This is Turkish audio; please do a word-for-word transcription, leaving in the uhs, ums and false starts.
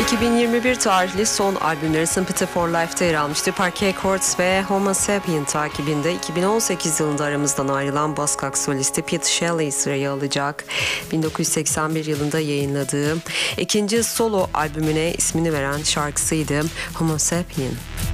iki bin yirmi bir tarihli son albümleri Sympathy for Life'da yer almıştı. Parquet Courts ve Homo Sapien takibinde iki bin on sekiz yılında aramızdan ayrılan Buzzcocks solisti Pete Shelley sırayı alacak. bin dokuz yüz seksen bir yılında yayınladığı ikinci solo albümüne ismini veren şarkısıydı Homo Sapien.